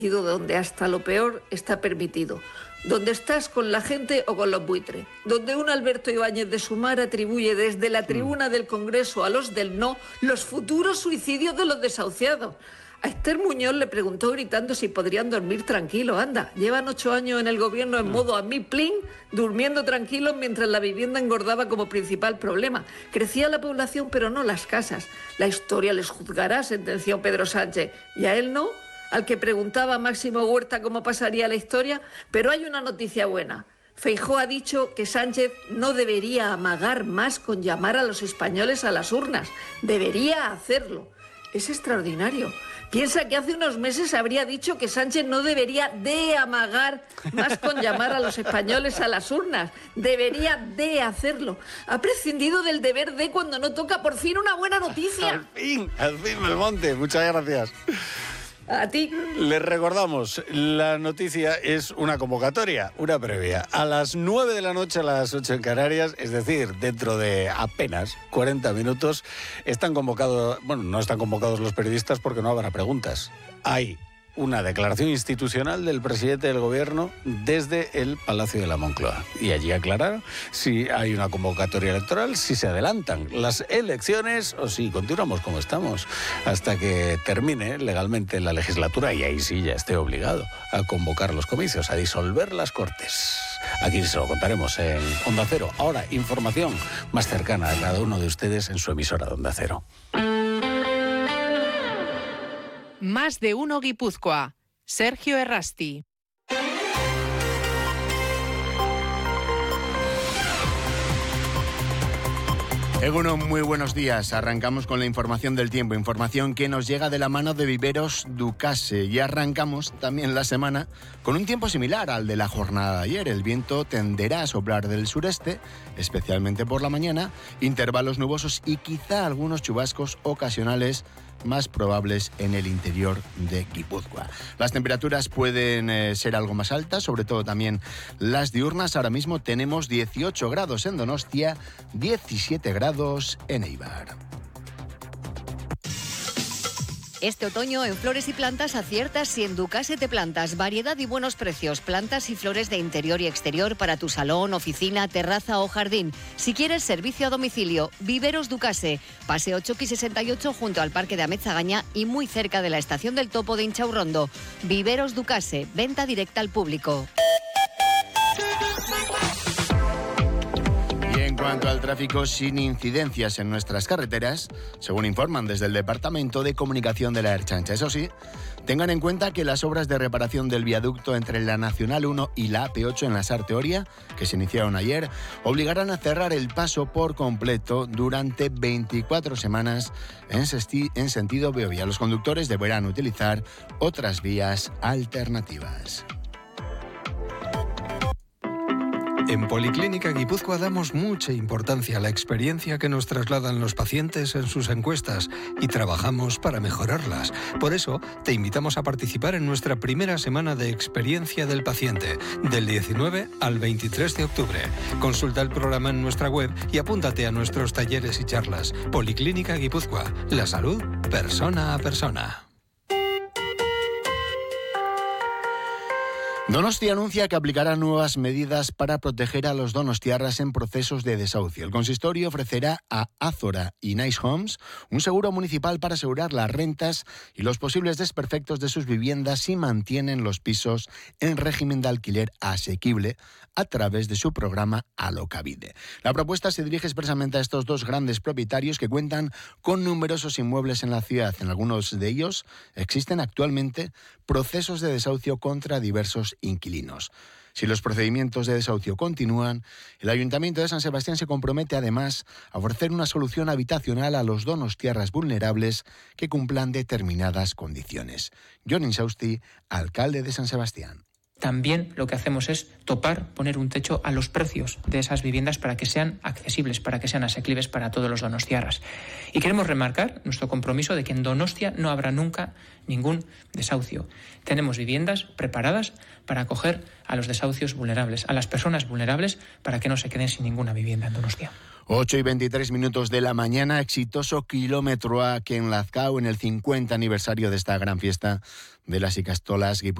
donde hasta lo peor está permitido, donde estás con la gente o con los buitres, donde un Alberto Ibáñez de Sumar atribuye desde la tribuna del Congreso a los del no los futuros suicidios de los desahuciados. A Esther Muñoz le preguntó gritando si podrían dormir tranquilos. Anda, llevan 8 años en el gobierno en modo a mí plin, durmiendo tranquilos mientras la vivienda engordaba como principal problema. Crecía la población pero no las casas. La historia les juzgará, sentenció Pedro Sánchez. ¿Y a él no? Al que preguntaba Máximo Huerta cómo pasaría la historia, pero hay una noticia buena. Feijóo ha dicho que Sánchez no debería amagar más con llamar a los españoles a las urnas. Debería hacerlo. Es extraordinario. Piensa que hace unos meses habría dicho que Sánchez no debería de amagar más con llamar a los españoles a las urnas. Debería de hacerlo. Ha prescindido del deber de cuando no toca por fin una buena noticia. Al fin, Belmonte. Muchas gracias. A ti. Les recordamos, la noticia es una convocatoria, una previa. A las 9 de la noche, a las 8 en Canarias, es decir, dentro de apenas 40 minutos, están convocados, bueno, no están convocados los periodistas porque no habrá preguntas. Hay una declaración institucional del presidente del gobierno desde el Palacio de la Moncloa. Y allí aclarar si hay una convocatoria electoral, si se adelantan las elecciones o si continuamos como estamos hasta que termine legalmente la legislatura y ahí sí ya esté obligado a convocar los comicios, a disolver las Cortes. Aquí se lo contaremos en Onda Cero. Ahora, información más cercana a cada uno de ustedes en su emisora de Onda Cero. Más de uno Guipúzcoa. Sergio Errasti. Egunon, muy buenos días. Arrancamos con la información del tiempo, información que nos llega de la mano de Viveros Ducase. Y arrancamos también la semana con un tiempo similar al de la jornada de ayer. El viento tenderá a soplar del sureste, especialmente por la mañana, intervalos nubosos y quizá algunos chubascos ocasionales más probables en el interior de Guipúzcoa. Las temperaturas pueden ser algo más altas, sobre todo también las diurnas. Ahora mismo tenemos 18 grados en Donostia, 17 grados en Eibar. Este otoño en Flores y Plantas aciertas si en Ducase te plantas. Variedad y buenos precios. Plantas y flores de interior y exterior para tu salón, oficina, terraza o jardín. Si quieres servicio a domicilio, Viveros Ducase. Paseo Choqui 68 junto al Parque de Ametzagaña y muy cerca de la Estación del Topo de Inchaurrondo. Viveros Ducase. Venta directa al público. En cuanto al tráfico, sin incidencias en nuestras carreteras, según informan desde el Departamento de Comunicación de la Ertzaintza. Eso sí, tengan en cuenta que las obras de reparación del viaducto entre la Nacional 1 y la AP8 en la Sarteoria, que se iniciaron ayer, obligarán a cerrar el paso por completo durante 24 semanas en sentido Beovia. Los conductores deberán utilizar otras vías alternativas. En Policlínica Guipúzcoa damos mucha importancia a la experiencia que nos trasladan los pacientes en sus encuestas y trabajamos para mejorarlas. Por eso, te invitamos a participar en nuestra primera semana de experiencia del paciente, del 19 al 23 de octubre. Consulta el programa en nuestra web y apúntate a nuestros talleres y charlas. Policlínica Guipúzcoa, la salud persona a persona. Donostia anuncia que aplicará nuevas medidas para proteger a los donostiarras en procesos de desahucio. El consistorio ofrecerá a Azora y Nice Homes un seguro municipal para asegurar las rentas y los posibles desperfectos de sus viviendas si mantienen los pisos en régimen de alquiler asequible a través de su programa Alokabide. La propuesta se dirige expresamente a estos dos grandes propietarios que cuentan con numerosos inmuebles en la ciudad. En algunos de ellos existen actualmente procesos de desahucio contra diversos inquilinos. Si los procedimientos de desahucio continúan, el Ayuntamiento de San Sebastián se compromete además a ofrecer una solución habitacional a los donostiarras vulnerables que cumplan determinadas condiciones. Jon Insausti, alcalde de San Sebastián. También lo que hacemos es poner un techo a los precios de esas viviendas para que sean accesibles, para que sean asequibles para todos los donostiarras. Y queremos remarcar nuestro compromiso de que en Donostia no habrá nunca ningún desahucio. Tenemos viviendas preparadas para acoger a los desahucios vulnerables, a las personas vulnerables, para que no se queden sin ninguna vivienda en Donostia. 8:23 de la mañana, exitoso kilómetro aquí en Lazcao en el 50 aniversario de esta gran fiesta de las Ikastolas